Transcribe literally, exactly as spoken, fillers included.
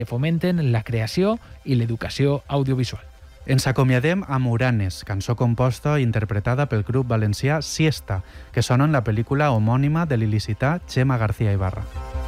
que fomenten la creació i l'educació audiovisual. Ens acomiadem amb Uranes, cançó composta i interpretada pel grup valencià Siesta, que sona en la pel·lícula homònima de l'il·licità Txema García Ibarra.